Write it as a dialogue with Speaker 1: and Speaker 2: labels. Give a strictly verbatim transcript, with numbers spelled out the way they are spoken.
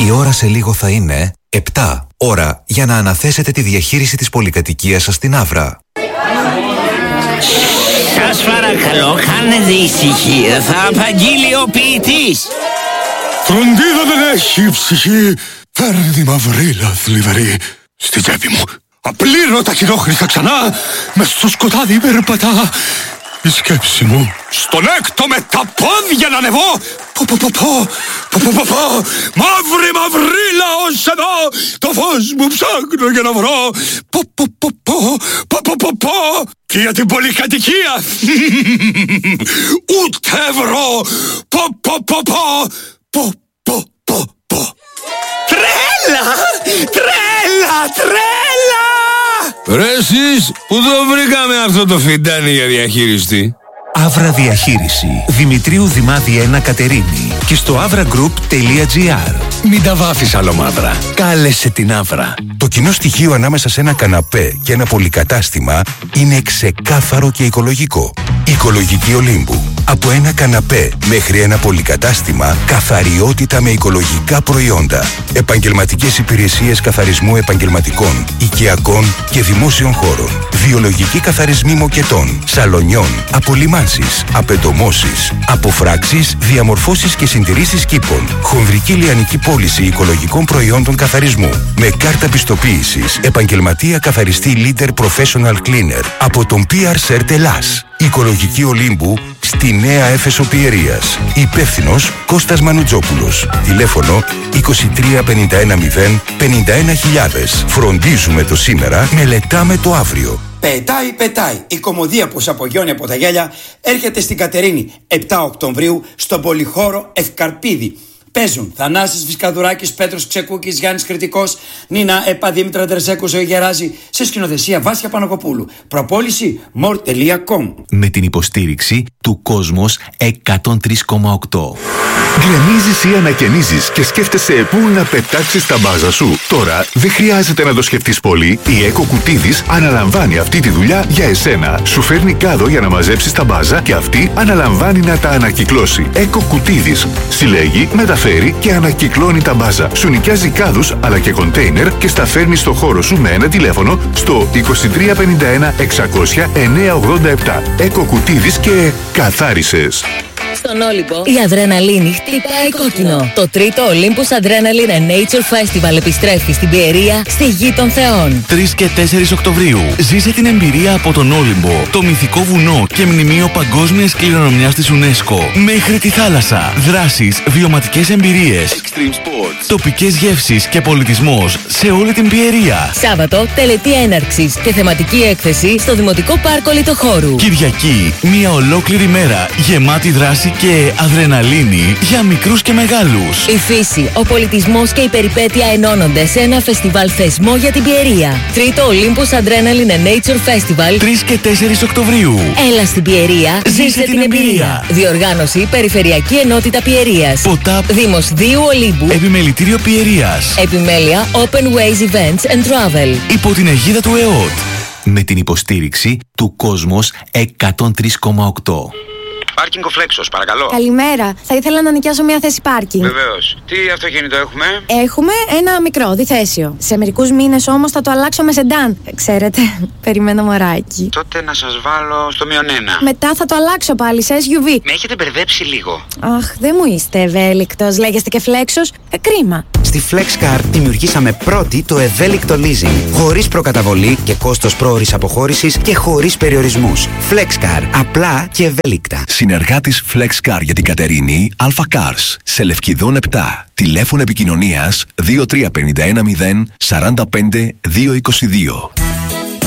Speaker 1: Η ώρα σε λίγο θα είναι επτά. Ώρα για να αναθέσετε τη διαχείριση της πολυκατοικίας σας στην Αύρα.
Speaker 2: Σας παρακαλώ, κάνετε ησυχία, θα απαγγείλει ο ποιητής.
Speaker 3: Φροντίδα δεν έχει ψυχή, φέρνει μαυρίλα θλιβερή στη τσέπη μου. Απλήρωτα χειρόχρηστα ξανά, μες στο σκοτάδι περπατά. Η σκέψη μου στον έκτο με τα πόδια να ανεβώ. Πω πω πω πω, πω πω πω πω, μαύρη μαυρίλα ως εδώ, το φως μου ψάχνω για να βρω. Πω πω πω πω, πω πω πω πω, και για την πολυκατοικία ούτε ευρώ. Πω πω πω πω, πω πω πω πω. Τρέλα, τρέλα, τρέλα.
Speaker 4: Ρε εσείς, πού το βρήκαμε αυτό το φιντάνι για διαχείριστη?
Speaker 1: Αύρα Διαχείριση. Δημητρίου Δημάδη ένα Κατερίνη. Και στο avra-group τελεία gr.
Speaker 3: Μην τα βάφεις άλλο μαύρα. Κάλεσε την Αύρα.
Speaker 5: Το κοινό στοιχείο ανάμεσα σε ένα καναπέ και ένα πολυκατάστημα είναι ξεκάθαρο και οικολογικό. Οικολογική Ολύμπου. Από ένα καναπέ μέχρι ένα πολυκατάστημα, καθαριότητα με οικολογικά προϊόντα. Επαγγελματικές υπηρεσίες καθαρισμού επαγγελματικών, οικιακών και δημόσιων χώρων. Βιολογικοί καθαρισμοί μοκετών, σαλονιών, απολυμάνσεις, απεντομώσεις, αποφράξεις, διαμορφώσεις και συντηρήσεις κήπων. Χονδρική λιανική πώληση οικολογικών προϊόντων καθαρισμού. Με κάρτα πιστοποίησης επαγγελματία καθαριστή Leader Professional Cleaner από τον πι αρ Cert Ελλάς. Οικολογική Ολύμπου στη Νέα Έφεσο Πιερίας. Υπεύθυνος Κώστας Μανουτζόπουλος. Τηλέφωνο είκοσι τρία πενήντα ένα μηδέν πενήντα ένα χιλιάδες. Φροντίζουμε το σήμερα, μελετάμε το αύριο.
Speaker 6: Πετάει, πετάει. Η κομμωδία που απογειώνει από τα γέλια έρχεται στην Κατερίνη επτά Οκτωβρίου στον πολυχώρο Ευκαρπίδη. Παίζουν Θανάσης Βυσκαδουράκης, Πέτρος Ξεκούκης, Γιάννης Κρητικός, Νίνα Επα, Δήμητρα Τερσέκου, Ζωή Γεράζη, σε σκηνοθεσία Βάσια Πανακοπούλου. Προπόληση more τελεία com.
Speaker 1: Με την υποστήριξη του Κόσμος εκατόν τρία κόμμα οκτώ.
Speaker 7: Γκρεμίζεις ή ανακαινίζεις και σκέφτεσαι πού να πετάξεις τα μπάζα σου. Τώρα δεν χρειάζεται να το σκεφτείς πολύ. Η Έκο Κουτίδης αναλαμβάνει αυτή τη δουλειά για εσένα. Σου φέρνει κάδο για να μαζέψεις τα μπάζα και αυτή αναλαμβάνει να τα ανακυκλώσει. Έκο Κουτίδης. Συλλέγει, μεταφέρει και ανακυκλώνει τα μπάζα. Σου νοικιάζει κάδους αλλά και κοντέινερ και στα φέρνει στο χώρο σου με ένα τηλέφωνο στο είκοσι τρία πενήντα ένα εξακόσια εννιακόσια ογδόντα επτά. Έκο Κουτίδης και καθάρισες.
Speaker 8: Στον Όλυμπο, η Αδρεναλίνη χτυπάει κόκκινο. Το τρίτο Olympus Adrenaline and Nature Festival επιστρέφει στην Πιερία, στη Γη των Θεών.
Speaker 9: τρεις και τέσσερις Οκτωβρίου. Ζήσε την εμπειρία από τον Όλυμπο, το μυθικό βουνό και μνημείο παγκόσμιας κληρονομιάς της UNESCO. Μέχρι τη θάλασσα. Δράσεις, βιωματικές εμπειρίες, extreme sports, τοπικές γεύσεις και πολιτισμός σε όλη την Πιερία.
Speaker 8: Σάββατο, τελετή έναρξης και θεματική έκθεση στο Δημοτικό Πάρκο Λιτοχώρου.
Speaker 9: Κυριακή, μια ολόκληρη μέρα γεμάτη δράση και αδρεναλίνη για μικρούς και μεγάλους.
Speaker 8: Η φύση, ο πολιτισμός και η περιπέτεια ενώνονται σε ένα φεστιβάλ θεσμό για την Πιερία. Τρίτο Olympus Adrenaline and Nature Festival,
Speaker 9: τρεις και τέσσερις Οκτωβρίου.
Speaker 8: Έλα στην Πιερία, ζήσε, ζήσε την εμπειρία. εμπειρία. Διοργάνωση Περιφερειακή Ενότητα Πιερίας.
Speaker 9: ΠΟΤΑΠ
Speaker 8: Δήμος δύο Ολύμπου.
Speaker 9: Επιμελητήριο Πιερίας.
Speaker 8: Επιμέλεια Open Ways Events and Travel.
Speaker 9: Υπό την αιγίδα του ΕΟΤ.
Speaker 1: Με την υποστήριξη του Κόσμος εκατόν τρία κόμμα οκτώ.
Speaker 10: Πάρκινγκ ο Φλέξος, παρακαλώ.
Speaker 11: Καλημέρα. Θα ήθελα να νοικιάσω μια θέση πάρκινγκ.
Speaker 10: Βεβαίως. Τι αυτοκίνητο έχουμε?
Speaker 11: Έχουμε ένα μικρό, διθέσιο. Σε μερικούς μήνες όμως θα το αλλάξω με σεντάν. Ξέρετε, περιμένω μωράκι.
Speaker 10: Τότε να σας βάλω στο μείον ένα.
Speaker 11: Μετά θα το αλλάξω πάλι σε ες γιου βι.
Speaker 10: Με έχετε μπερδέψει λίγο.
Speaker 11: Αχ, δεν μου είστε ευέλικτος. Λέγεστε και Φλέξος. Ε, κρίμα.
Speaker 12: Στη FlexCar δημιουργήσαμε πρώτη το ευέλικτο leasing. Χωρίς προκαταβολή και κόστος πρόωρης αποχώρησης και χωρίς περιορισμούς. FlexCar. Απλά και ευέλικτα.
Speaker 5: Συνεργάτης FlexCar για την Κατερίνη, Alpha Cars, σε Λευκηδόν επτά. Τηλέφωνο επικοινωνίας δύο τρία πενήντα ένα μηδέν σαράντα πέντε διακόσια είκοσι δύο.